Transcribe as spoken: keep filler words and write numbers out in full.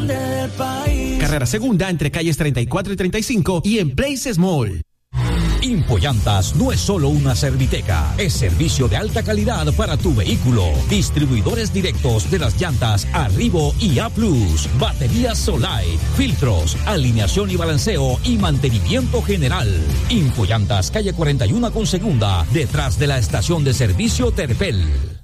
grande del país. Carrera Segunda entre calles treinta y cuatro y treinta y cinco y en Places Mall. Impollantas no es solo una serviteca, es servicio de alta calidad para tu vehículo. Distribuidores directos de las llantas Arrivo y A plus, baterías Solite, filtros, alineación y balanceo y mantenimiento general. Impollantas, calle cuarenta y uno con segunda, detrás de la estación de servicio Terpel.